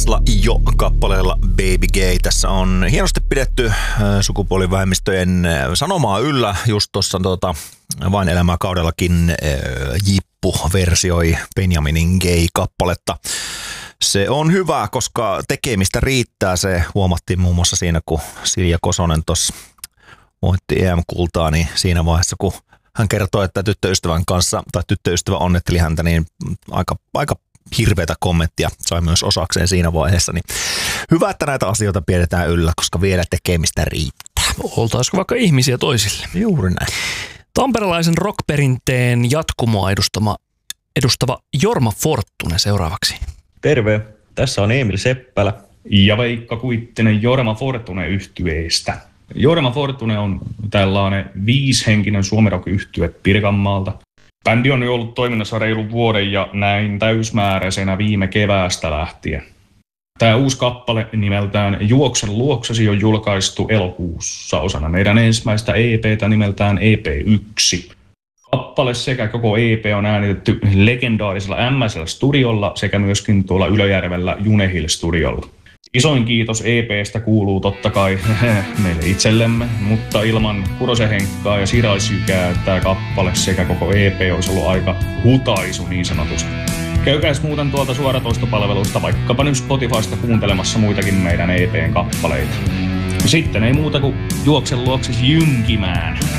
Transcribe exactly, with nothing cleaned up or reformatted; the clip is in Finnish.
Asla Jo kappaleella Baby Gay. Tässä on hienosti pidetty sukupuolivähemmistöjen sanomaa yllä. Just tuossa tuota, Vain elämää kaudellakin Jippu versioi Benjaminin Gay-kappaletta. Se on hyvä, koska tekemistä riittää. Se huomattiin muun muassa siinä, kun Silja Kosonen tuossa voitti E M-kultaa, niin siinä vaiheessa, kun hän kertoi, että tyttöystävän kanssa, tai tyttöystävä onnetteli häntä, niin aika, aika hirveätä kommenttia sai myös osakseen siinä vaiheessa. Niin hyvä, että näitä asioita pidetään yllä, koska vielä tekemistä riittää. Oltaisiko vaikka ihmisiä toisille? Juuri näin. Tamperelaisen rockperinteen jatkumoa edustama, edustava Jorma Forttune seuraavaksi. Terve, tässä on Emil Seppälä ja Veikka Kuittinen Jorma Forttune -yhtyeestä. Jorma Forttune on tällainen viishenkinen suomirock-yhtye Pirkanmaalta. Bändi on jo ollut toiminnassa reilun vuoden ja näin täysmääräisenä viime keväästä lähtien. Tämä uusi kappale nimeltään Juoksen luoksesi on julkaistu elokuussa osana meidän ensimmäistä E P:tä nimeltään E P yksi. Kappale sekä koko E P on äänitetty legendaarisella M S L-studiolla sekä myöskin tuolla Ylöjärvellä Junehill-studiolla. Isoin kiitos E P:stä kuuluu totta kai meille itsellemme, mutta ilman Kurosen Henkkaa ja Siraisjykää tämä kappale sekä koko E P olisi ollut aika hutaisu niin sanotusti. Käykääs muuten tuolta suoratoistopalvelusta vaikkapa nyt Spotifysta kuuntelemassa muitakin meidän E P:n kappaleita. Sitten ei muuta kuin Juoksen luoksis jynkimään.